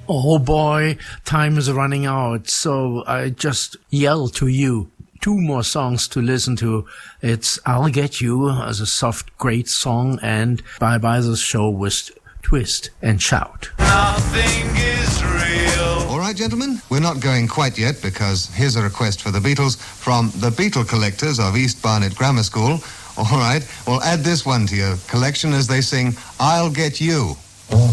Oh boy, time is running out, so I just yell to you. 2 more songs to listen to. It's I'll Get You as a soft, great song, and Bye Bye the Show with Twist and Shout. Nothing is real. All right, gentlemen, we're not going quite yet because here's a request for the Beatles from the Beatle Collectors of East Barnet Grammar School. All right, we'll add this one to your collection as they sing I'll Get You.